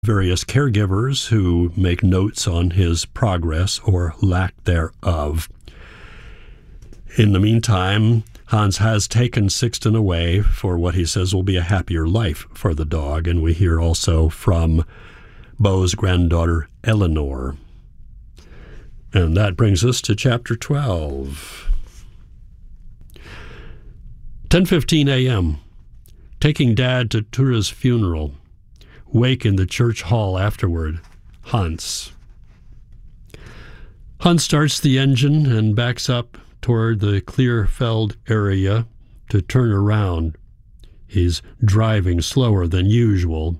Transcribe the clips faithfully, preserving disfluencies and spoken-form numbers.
various caregivers who make notes on his progress or lack thereof. In the meantime, Hans has taken Sixten away for what he says will be a happier life for the dog, and we hear also from Bo's granddaughter Eleanor. And that brings us to chapter twelve. ten fifteen a.m. Taking Dad to Tura's funeral. Wake in the church hall afterward. Hans. Hans starts the engine and backs up toward the Clearfeld area to turn around. He's driving slower than usual.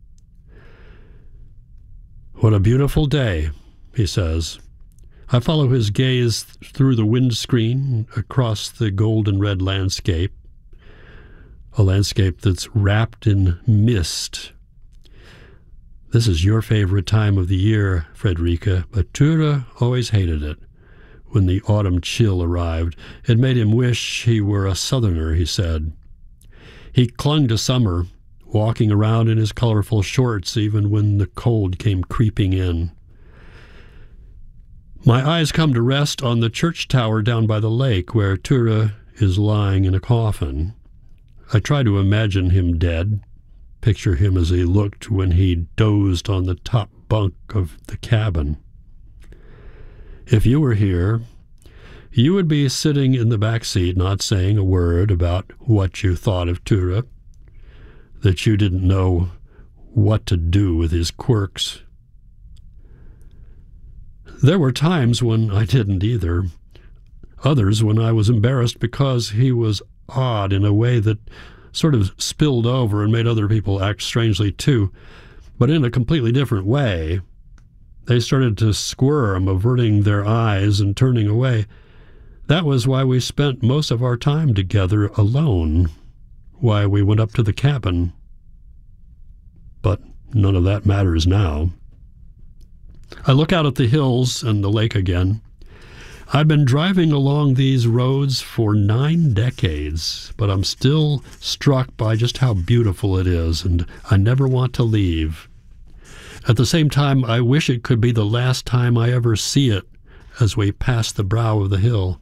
What a beautiful day, he says. I follow his gaze through the windscreen across the golden red landscape, a landscape that's wrapped in mist. This is your favorite time of the year, Fredrika, but Tura always hated it. When the autumn chill arrived, it made him wish he were a southerner, he said. He clung to summer, walking around in his colorful shorts even when the cold came creeping in. My eyes come to rest on the church tower down by the lake where Tura is lying in a coffin. I try to imagine him dead, picture him as he looked when he dozed on the top bunk of the cabin. If you were here, you would be sitting in the back seat not saying a word about what you thought of Tura, that you didn't know what to do with his quirks. There were times when I didn't either, others when I was embarrassed because he was odd in a way that sort of spilled over and made other people act strangely too, but in a completely different way. They started to squirm, averting their eyes and turning away. That was why we spent most of our time together alone, why we went up to the cabin. But none of that matters now. I look out at the hills and the lake again. I've been driving along these roads for nine decades, but I'm still struck by just how beautiful it is, and I never want to leave. At the same time, I wish it could be the last time I ever see it as we pass the brow of the hill.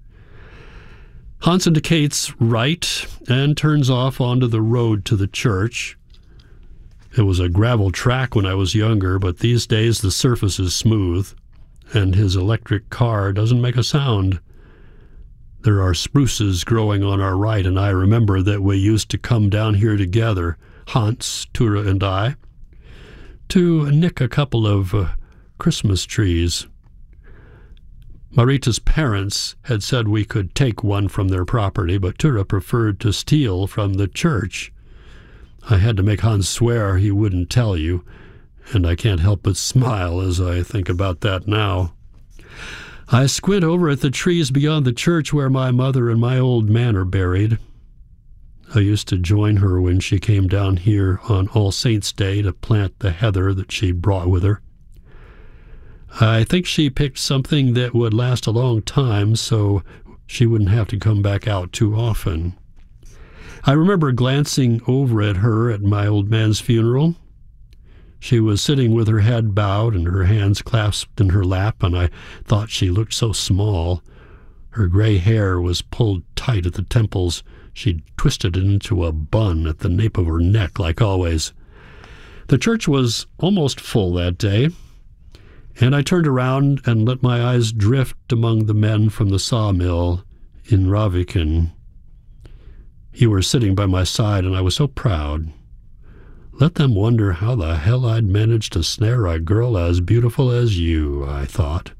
Hans indicates right and turns off onto the road to the church. It was a gravel track when I was younger, but these days the surface is smooth, and his electric car doesn't make a sound. There are spruces growing on our right, and I remember that we used to come down here together, Hans, Tura, and I, to nick a couple of uh, Christmas trees. Marita's parents had said we could take one from their property, but Tura preferred to steal from the church. I had to make Hans swear he wouldn't tell you, and I can't help but smile as I think about that now. I squint over at the trees beyond the church where my mother and my old man are buried. I used to join her when she came down here on All Saints' Day to plant the heather that she brought with her. I think she picked something that would last a long time so she wouldn't have to come back out too often. I remember glancing over at her at my old man's funeral. She was sitting with her head bowed and her hands clasped in her lap, and I thought she looked so small. Her gray hair was pulled tight at the temples. She'd twisted it into a bun at the nape of her neck, like always. The church was almost full that day, and I turned around and let my eyes drift among the men from the sawmill in Raviken. You were sitting by my side, and I was so proud. Let them wonder how the hell I'd managed to snare a girl as beautiful as you, I thought.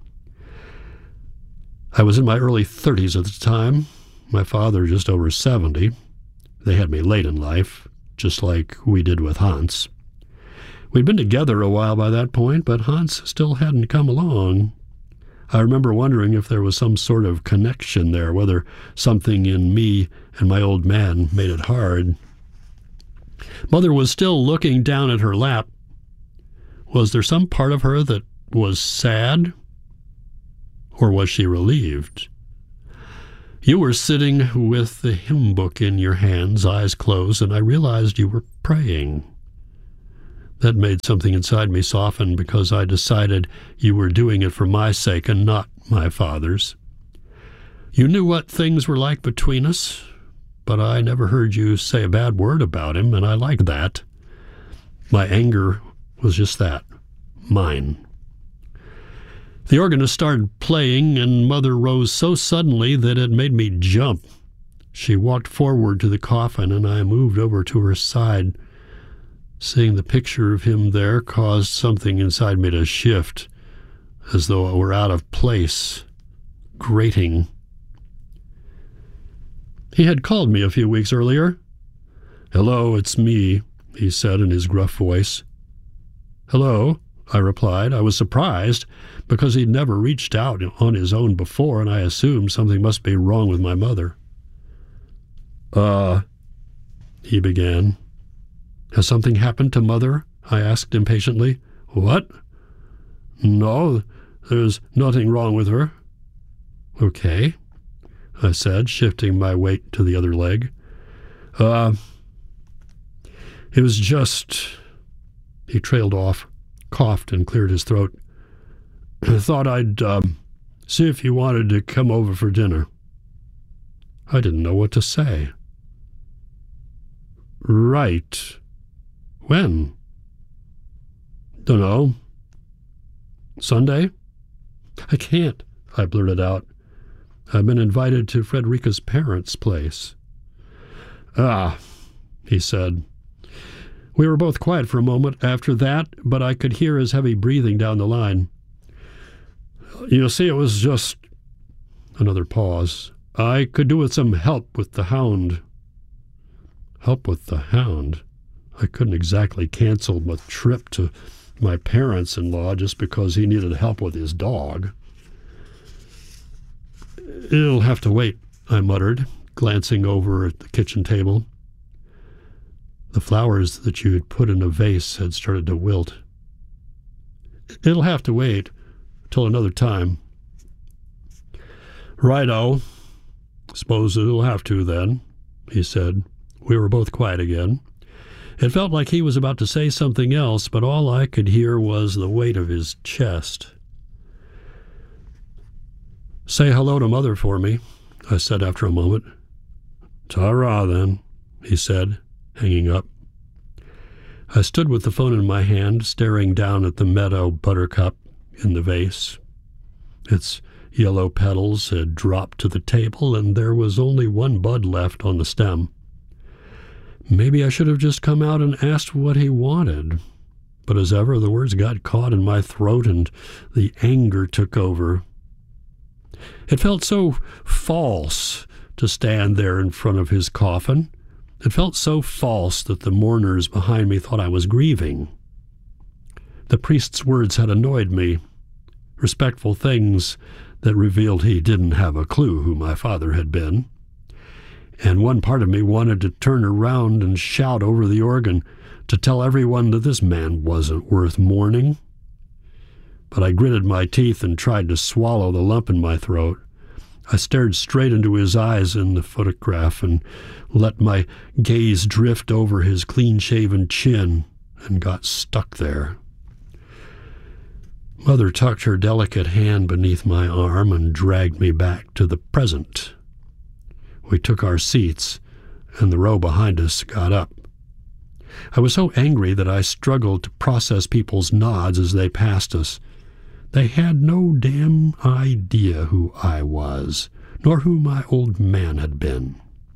I was in my early thirties at the time, my father just over seventy. They had me late in life, just like we did with Hans. We'd been together a while by that point, but Hans still hadn't come along. I remember wondering if there was some sort of connection there, whether something in me and my old man made it hard. Mother was still looking down at her lap. Was there some part of her that was sad? Or was she relieved? You were sitting with the hymn book in your hands, eyes closed, and I realized you were praying. That made something inside me soften because I decided you were doing it for my sake and not my father's. You knew what things were like between us, but I never heard you say a bad word about him, and I liked that. My anger was just that, mine. The organist started playing, and Mother rose so suddenly that it made me jump. She walked forward to the coffin, and I moved over to her side. Seeing the picture of him there caused something inside me to shift, as though it were out of place, grating. He had called me a few weeks earlier. "Hello, it's me," he said in his gruff voice. "Hello," I replied. I was surprised because he'd never reached out on his own before, and I assumed something must be wrong with my mother. Uh, he began. "Has something happened to Mother?" I asked impatiently. "What? No, there's nothing wrong with her." "Okay," I said, shifting my weight to the other leg. Uh, it was just... He trailed off, coughed, and cleared his throat. "I thought I'd um, see if you wanted to come over for dinner." I didn't know what to say. "Right. When?" "Dunno. Sunday?" "I can't," I blurted out. "I've been invited to Frederica's parents' place." "Ah," he said. We were both quiet for a moment after that, but I could hear his heavy breathing down the line. "You see, it was just..." Another pause. "I could do with some help with the hound." Help with the hound? I couldn't exactly cancel my trip to my parents-in-law just because he needed help with his dog. "It'll have to wait," I muttered, glancing over at the kitchen table. The flowers that you had put in a vase had started to wilt. "It'll have to wait till another time." "Righto. Suppose it'll have to then," he said. We were both quiet again. It felt like he was about to say something else, but all I could hear was the weight of his chest. "Say hello to Mother for me," I said after a moment. "Ta-ra, then," he said, hanging up. I stood with the phone in my hand, staring down at the meadow buttercup in the vase. Its yellow petals had dropped to the table, and there was only one bud left on the stem. Maybe I should have just come out and asked what he wanted. But as ever, the words got caught in my throat, and the anger took over. It felt so false to stand there in front of his coffin. It felt so false that the mourners behind me thought I was grieving. The priest's words had annoyed me, respectful things that revealed he didn't have a clue who my father had been. And one part of me wanted to turn around and shout over the organ to tell everyone that this man wasn't worth mourning. But I gritted my teeth and tried to swallow the lump in my throat. I stared straight into his eyes in the photograph and let my gaze drift over his clean-shaven chin and got stuck there. Mother tucked her delicate hand beneath my arm and dragged me back to the present. We took our seats, and the row behind us got up. I was so angry that I struggled to process people's nods as they passed us. They had no damn idea who I was, nor who my old man had been.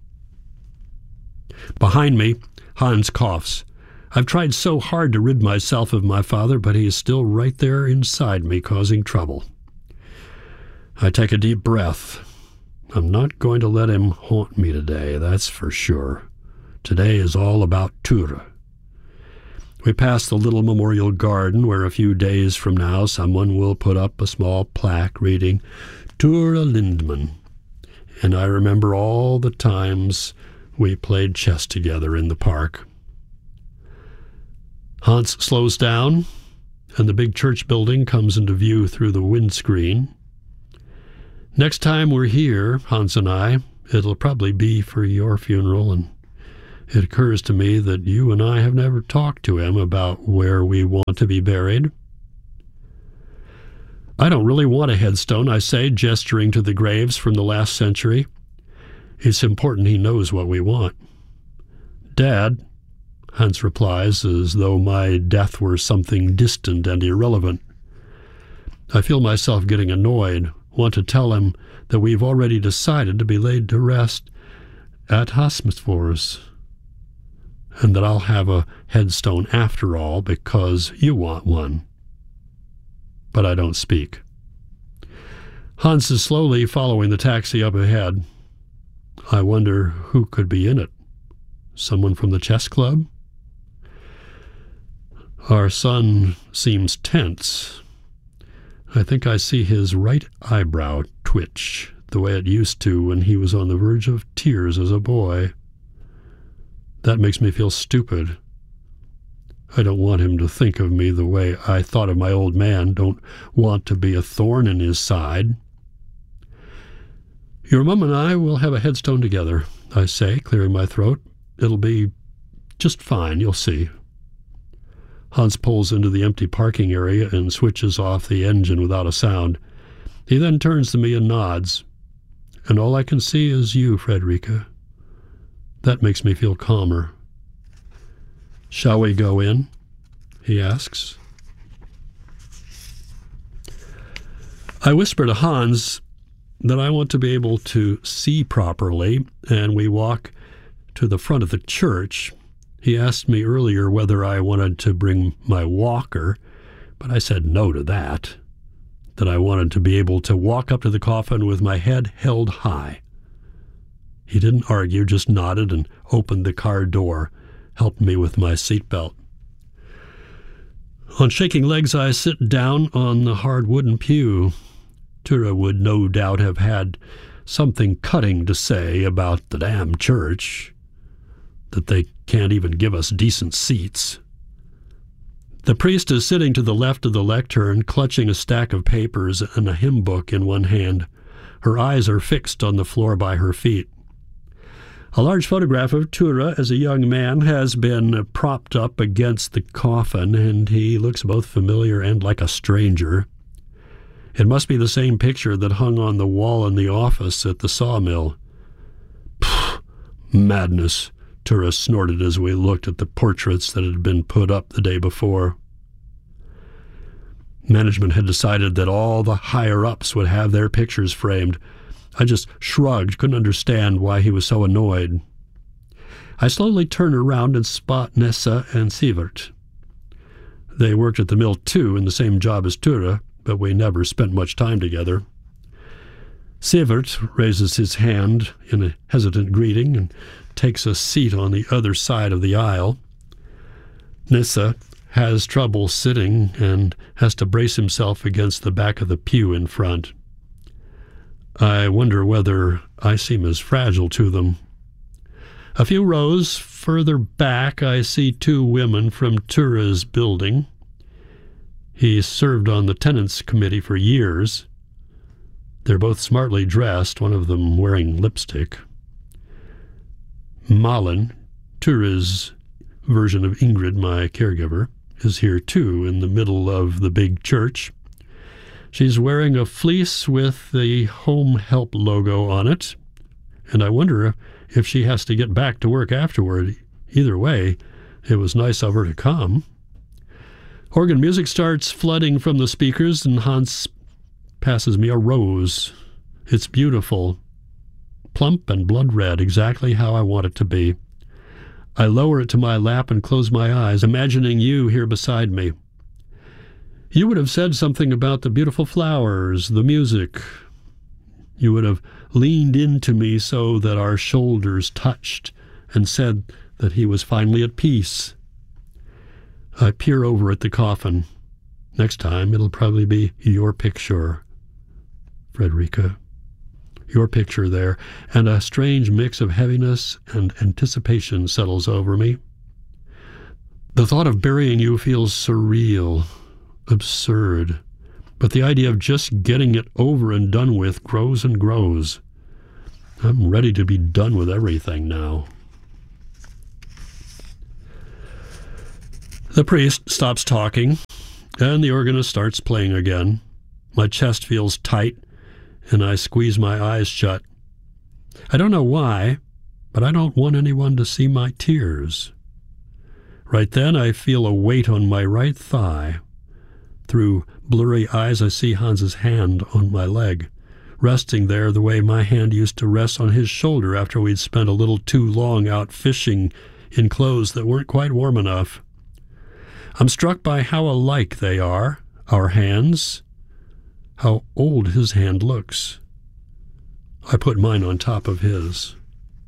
Behind me, Hans coughs. I've tried so hard to rid myself of my father, but he is still right there inside me, causing trouble. I take a deep breath. I'm not going to let him haunt me today, that's for sure. Today is all about Ture. We pass the little memorial garden where a few days from now someone will put up a small plaque reading Ture Lindman. And I remember all the times we played chess together in the park. Hans slows down, and the big church building comes into view through the windscreen. Next time we're here, Hans and I, it'll probably be for your funeral, and It occurs to me that you and I have never talked to him about where we want to be buried. I don't really want a headstone, I say, gesturing to the graves from the last century. It's important he knows what we want. Dad, Hans replies, as though my death were something distant and irrelevant. I feel myself getting annoyed, want to tell him that we've already decided to be laid to rest at Hosmsfors, and that I'll have a headstone after all because you want one. But I don't speak. Hans is slowly following the taxi up ahead. I wonder who could be in it. Someone from the chess club? Our son seems tense. I think I see his right eyebrow twitch, the way it used to when he was on the verge of tears as a boy. That makes me feel stupid. I don't want him to think of me the way I thought of my old man, don't want to be a thorn in his side. Your mum and I will have a headstone together, I say, clearing my throat. It'll be just fine, you'll see. Hans pulls into the empty parking area and switches off the engine without a sound. He then turns to me and nods. And all I can see is you, Frederica. That makes me feel calmer. Shall we go in? He asks. I whisper to Hans that I want to be able to see properly, and we walk to the front of the church. He asked me earlier whether I wanted to bring my walker, but I said no to that, that I wanted to be able to walk up to the coffin with my head held high. He didn't argue, just nodded and opened the car door, helped me with my seatbelt. On shaking legs, I sit down on the hard wooden pew. Tura would no doubt have had something cutting to say about the damn church, that they can't even give us decent seats. The priest is sitting to the left of the lectern, clutching a stack of papers and a hymn book in one hand. Her eyes are fixed on the floor by her feet. A large photograph of Tura as a young man has been propped up against the coffin, and he looks both familiar and like a stranger. It must be the same picture that hung on the wall in the office at the sawmill. Pfft, madness, Tura snorted as we looked at the portraits that had been put up the day before. Management had decided that all the higher-ups would have their pictures framed. I just shrugged, couldn't understand why he was so annoyed. I slowly turn around and spot Nessa and Sivert. They worked at the mill too, in the same job as Tura, but we never spent much time together. Sivert raises his hand in a hesitant greeting and takes a seat on the other side of the aisle. Nessa has trouble sitting and has to brace himself against the back of the pew in front. I wonder whether I seem as fragile to them. A few rows further back, I see two women from Tura's building. He served on the tenants committee for years. They're both smartly dressed, one of them wearing lipstick. Malin, Tura's version of Ingrid, my caregiver, is here too, in the middle of the big church. She's wearing a fleece with the Home Help logo on it, and I wonder if she has to get back to work afterward. Either way, it was nice of her to come. Organ music starts flooding from the speakers, and Hans passes me a rose. It's beautiful, plump and blood red, exactly how I want it to be. I lower it to my lap and close my eyes, imagining you here beside me. You would have said something about the beautiful flowers, the music. You would have leaned into me so that our shoulders touched and said that he was finally at peace. I peer over at the coffin. Next time it'll probably be your picture, Frederica. Your picture there, and a strange mix of heaviness and anticipation settles over me. The thought of burying you feels surreal, absurd, but the idea of just getting it over and done with grows and grows. I'm ready to be done with everything now. The priest stops talking, and the organist starts playing again. My chest feels tight, and I squeeze my eyes shut. I don't know why, but I don't want anyone to see my tears. Right then, I feel a weight on my right thigh. Through blurry eyes, I see Hans's hand on my leg, resting there the way my hand used to rest on his shoulder after we'd spent a little too long out fishing in clothes that weren't quite warm enough. I'm struck by how alike they are, our hands, how old his hand looks. I put mine on top of his.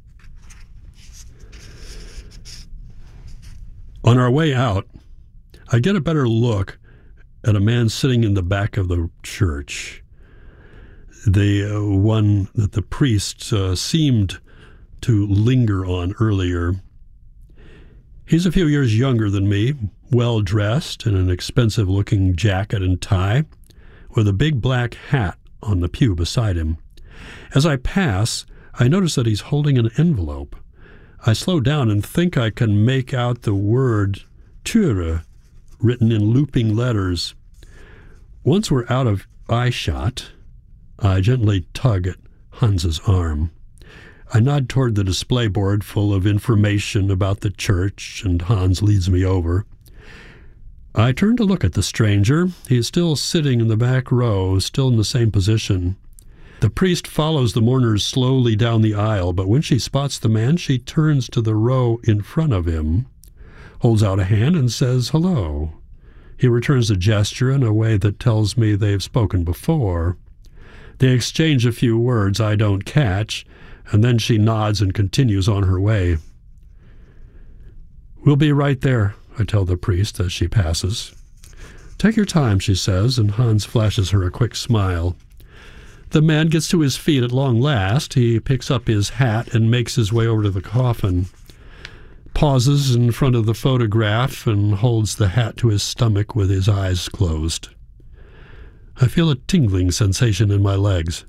On our way out, I get a better look at a man sitting in the back of the church, the uh, one that the priest uh, seemed to linger on earlier. He's a few years younger than me, well-dressed in an expensive-looking jacket and tie, with a big black hat on the pew beside him. As I pass, I notice that he's holding an envelope. I slow down and think I can make out the word Türe written in looping letters. Once we're out of eyeshot, I gently tug at Hans's arm. I nod toward the display board full of information about the church, and Hans leads me over. I turn to look at the stranger. He is still sitting in the back row, still in the same position. The priest follows the mourners slowly down the aisle, but when she spots the man, she turns to the row in front of him, holds out a hand, and says hello. He returns the gesture in a way that tells me they've spoken before. They exchange a few words I don't catch, and then she nods and continues on her way. "We'll be right there," I tell the priest as she passes. "Take your time," she says, and Hans flashes her a quick smile. The man gets to his feet at long last. He picks up his hat and makes his way over to the coffin, pauses in front of the photograph, and holds the hat to his stomach with his eyes closed. I feel a tingling sensation in my legs.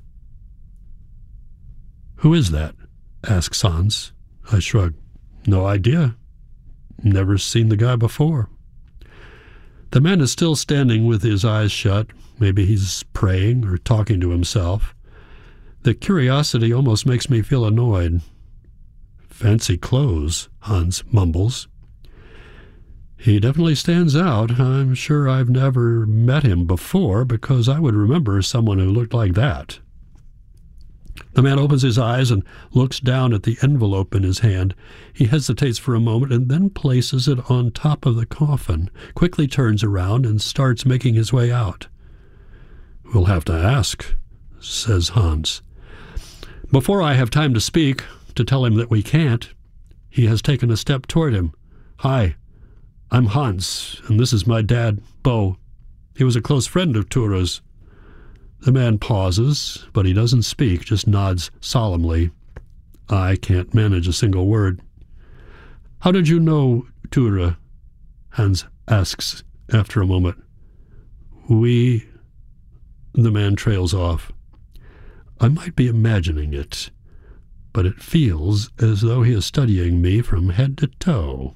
"Who is that?" asks Hans. I shrug. "No idea. Never seen the guy before." The man is still standing with his eyes shut. Maybe he's praying or talking to himself. The curiosity almost makes me feel annoyed. "Fancy clothes," Hans mumbles. He definitely stands out. I'm sure I've never met him before, because I would remember someone who looked like that. The man opens his eyes and looks down at the envelope in his hand. He hesitates for a moment and then places it on top of the coffin, quickly turns around and starts making his way out. "We'll have to ask," says Hans. Before I have time to speak, to tell him that we can't, he has taken a step toward him. "Hi, I'm Hans, and this is my dad, Bo. He was a close friend of Türe's." The man pauses, but he doesn't speak, just nods solemnly. I can't manage a single word. "How did you know Türe?" Hans asks after a moment. "We..." The man trails off. I might be imagining it, but it feels as though he is studying me from head to toe.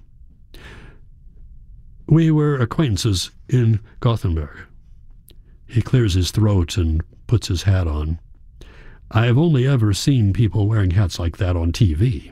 "We were acquaintances in Gothenburg." He clears his throat and puts his hat on. "I have only ever seen people wearing hats like that on T V.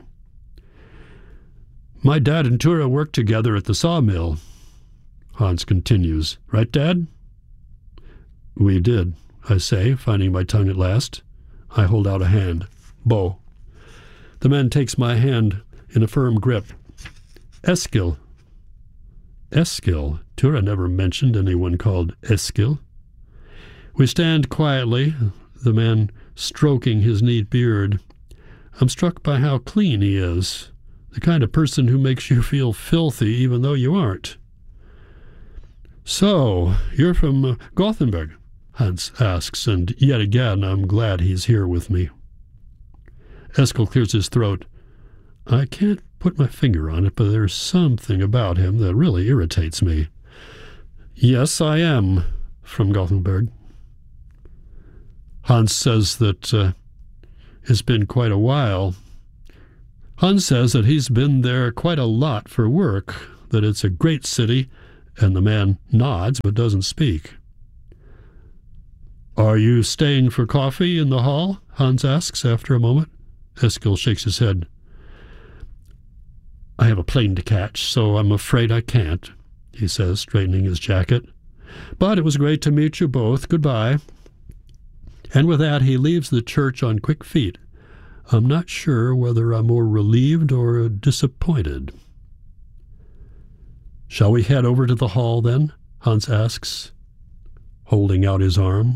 My dad and Türe worked together at the sawmill." Hans continues. "Right, Dad?" "We did," I say, finding my tongue at last. I hold out a hand. "Bo." The man takes my hand in a firm grip. "Eskil." Eskil? Türe never mentioned anyone called Eskil. We stand quietly, the man stroking his neat beard. I'm struck by how clean he is, the kind of person who makes you feel filthy even though you aren't. "So, you're from uh, Gothenburg?" Hans asks, and yet again I'm glad he's here with me. Eskil clears his throat. I can't put my finger on it, but there's something about him that really irritates me. "Yes, I am from Gothenburg." Hans says that uh, it's been quite a while. Hans says that he's been there quite a lot for work, that it's a great city, and the man nods but doesn't speak. "Are you staying for coffee in the hall?" Hans asks after a moment. Eskil shakes his head. "I have a plane to catch, so I'm afraid I can't," he says, straightening his jacket. "But it was great to meet you both. Goodbye." And with that, he leaves the church on quick feet. I'm not sure whether I'm more relieved or disappointed. "Shall we head over to the hall, then?" Hans asks, holding out his arm.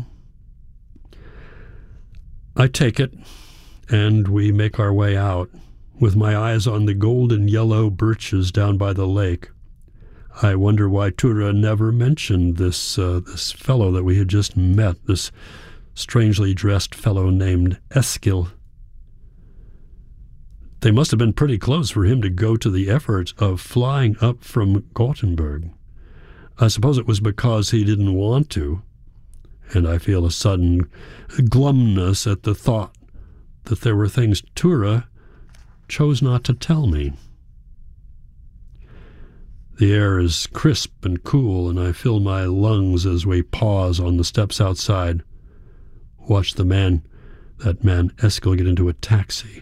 I take it, and we make our way out, with my eyes on the golden yellow birches down by the lake. I wonder why Tura never mentioned this uh, this fellow that we had just met, this strangely dressed fellow named Eskil. They must have been pretty close for him to go to the effort of flying up from Gothenburg. I suppose it was because he didn't want to, and I feel a sudden glumness at the thought that there were things Tura chose not to tell me. The air is crisp and cool, and I fill my lungs as we pause on the steps outside. Watch the man, that man Eskil, get into a taxi.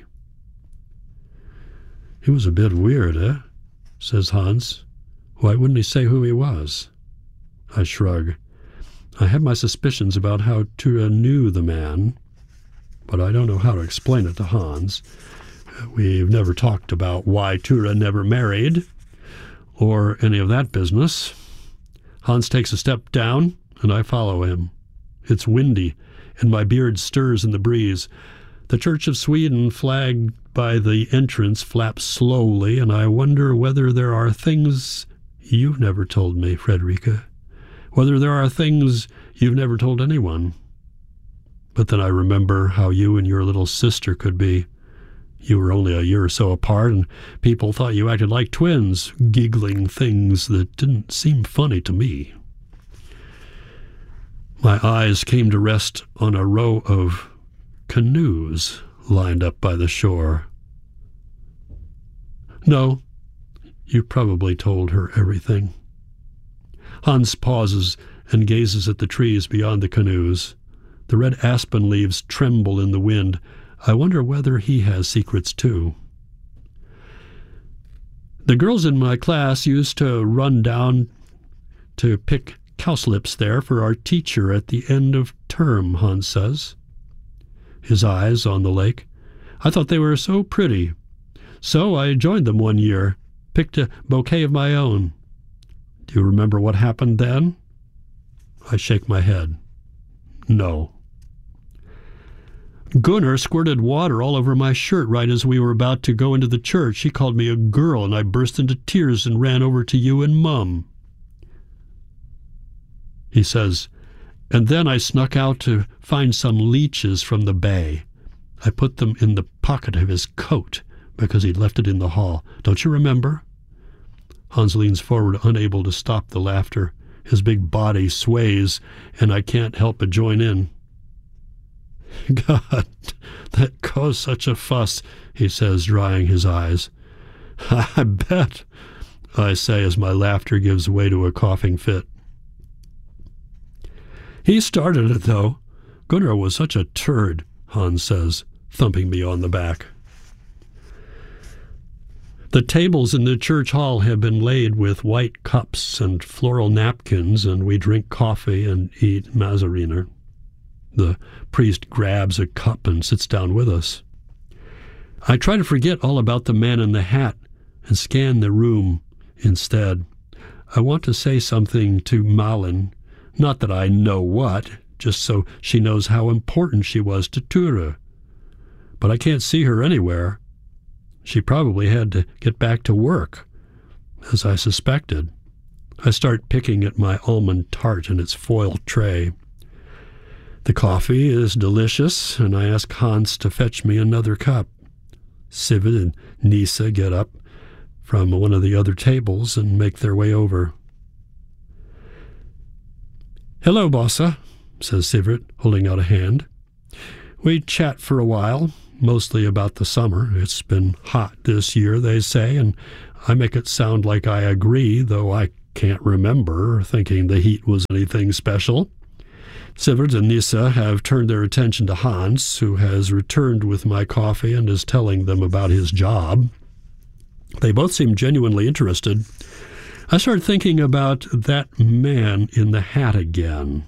"He was a bit weird, eh?" says Hans. "Why wouldn't he say who he was?" I shrug. I have my suspicions about how Tura knew the man, but I don't know how to explain it to Hans. We've never talked about why Tura never married, or any of that business. Hans takes a step down, and I follow him. It's windy, and my beard stirs in the breeze. The Church of Sweden flag by the entrance flaps slowly, and I wonder whether there are things you've never told me, Fredrika. Whether there are things you've never told anyone. But then I remember how you and your little sister could be. You were only a year or so apart, and people thought you acted like twins, giggling things that didn't seem funny to me. My eyes came to rest on a row of canoes lined up by the shore. "No, you probably told her everything." Hans pauses and gazes at the trees beyond the canoes. The red aspen leaves tremble in the wind. I wonder whether he has secrets too. "The girls in my class used to run down to pick cowslips there for our teacher at the end of term," Hans says, his eyes on the lake. "I thought they were so pretty. So I joined them one year, picked a bouquet of my own. Do you remember what happened then?" I shake my head. "No." "Gunnar squirted water all over my shirt right as we were about to go into the church. He called me a girl, and I burst into tears and ran over to you and Mum." He says, "And then I snuck out to find some leeches from the bay. I put them in the pocket of his coat because he'd left it in the hall. Don't you remember?" Hans leans forward, unable to stop the laughter. His big body sways, and I can't help but join in. "God, that caused such a fuss," he says, drying his eyes. "I bet," I say as my laughter gives way to a coughing fit. "He started it, though. Gunnar was such a turd," Hans says, thumping me on the back. The tables in the church hall have been laid with white cups and floral napkins, and we drink coffee and eat mazariner. The priest grabs a cup and sits down with us. I try to forget all about the man in the hat and scan the room instead. I want to say something to Malin, not that I know what, just so she knows how important she was to Tura. But I can't see her anywhere. She probably had to get back to work, as I suspected. I start picking at my almond tart in its foil tray. The coffee is delicious, and I ask Hans to fetch me another cup. Sivid and Nisa get up from one of the other tables and make their way over. "Hello, Bossa," says Sivert, holding out a hand. We chat for a while, mostly about the summer. It's been hot this year, they say, and I make it sound like I agree, though I can't remember thinking the heat was anything special. Sivert and Nisse have turned their attention to Hans, who has returned with my coffee and is telling them about his job. They both seem genuinely interested. I start thinking about that man in the hat again.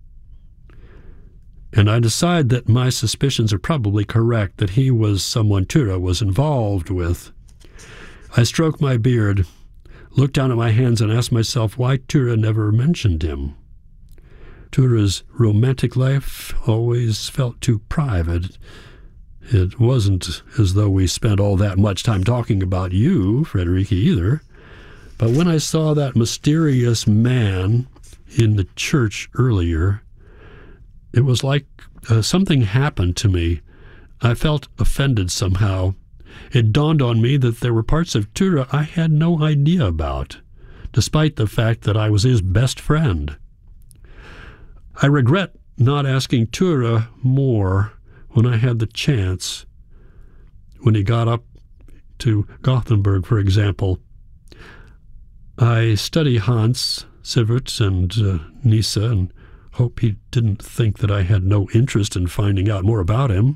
And I decide that my suspicions are probably correct, that he was someone Ture was involved with. I stroke my beard, look down at my hands, and ask myself why Ture never mentioned him. Ture's romantic life always felt too private. It wasn't as though we spent all that much time talking about you, Friederike, either. But when I saw that mysterious man in the church earlier, it was like uh, something happened to me. I felt offended somehow. It dawned on me that there were parts of Ture I had no idea about, despite the fact that I was his best friend. I regret not asking Ture more when I had the chance. When he got up to Gothenburg, for example, I study Hans, Sivert, and uh, Nisse, and hope he didn't think that I had no interest in finding out more about him.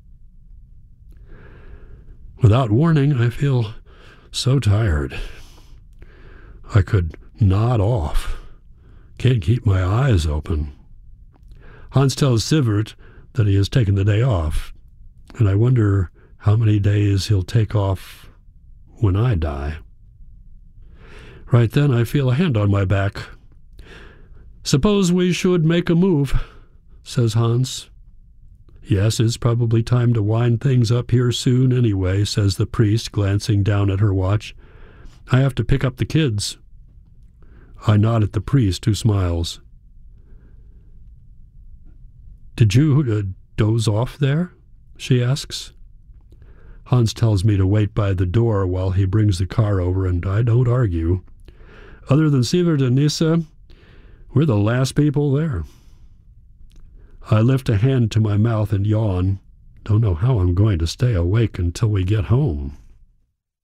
Without warning, I feel so tired. I could nod off. Can't keep my eyes open. Hans tells Sivert that he has taken the day off, and I wonder how many days he'll take off when I die. Right then I feel a hand on my back. "Suppose we should make a move," says Hans. "Yes, it's probably time to wind things up here soon anyway," says the priest, glancing down at her watch. "I have to pick up the kids." I nod at the priest, who smiles. "Did you uh, doze off there?" she asks. Hans tells me to wait by the door while he brings the car over, and I don't argue. Other than Sivert and Nisse, we're the last people there. I lift a hand to my mouth and yawn. Don't know how I'm going to stay awake until we get home.